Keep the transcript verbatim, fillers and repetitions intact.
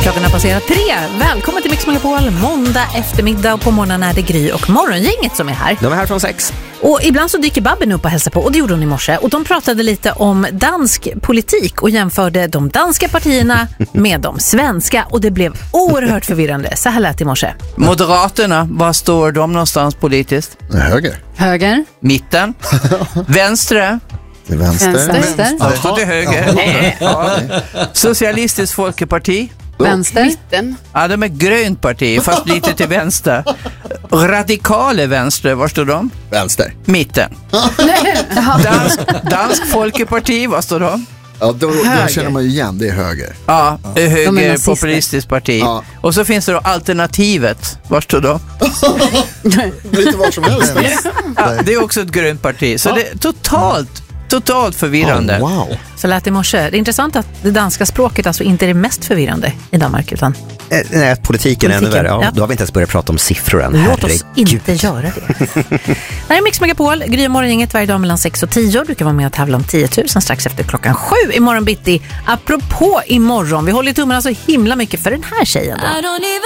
Klockan har passerat tre. Välkommen till Mix Megapol. Måndag eftermiddag och på morgonen är det Gry och morgongänget som är här. De är här från sex. Och ibland så dyker Babben upp och hälsar på, och det gjorde hon i morse. Och de pratade lite om dansk politik och jämförde de danska partierna med de svenska. Och det blev oerhört förvirrande. Så här lät det i morse. Moderaterna, var står de någonstans politiskt? Höger. Höger. Mitten. Vänster. Till vänster. Vänster. Vänster. Jag står till höger. Nej. Ja. Socialistiskt Folkeparti. Vänster. Mitten. Ja, de är grönt parti, fast lite till vänster. Radikale vänster, var står de? Vänster. Mitten. Dansk, dansk Folkeparti, var står de? Ja, då, då känner man ju igen, det är höger. Ja, De är höger nazister. populistiskt parti. Ja. Och så finns det då alternativet. Var står de? Lite var som helst. Ja, det är också ett grönt parti. Så det är totalt, totalt förvirrande. Oh, wow. Så lät det i morse. Det är intressant att det danska språket alltså inte är det mest förvirrande i Danmark, utan Eh, nej, politiken är ännu Politiken, värre. Ja, ja. Då har vi inte ens börjat prata om siffror än. låt oss inte göra det. Det här är Mix Megapol. Gry och morgongänget varje dag mellan sex och tio. Du kan vara med och tävla om tio tusen strax efter klockan sju i morgon bitti. Apropå imorgon, vi håller tummarna så himla mycket för den här tjejen då.